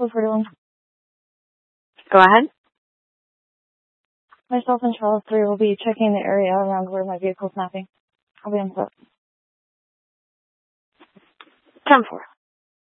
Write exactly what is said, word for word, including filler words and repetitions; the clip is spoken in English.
What we're doing. Go ahead. Myself and Charles three will be checking the area around where my vehicle's mapping. I'll be on foot. ten four.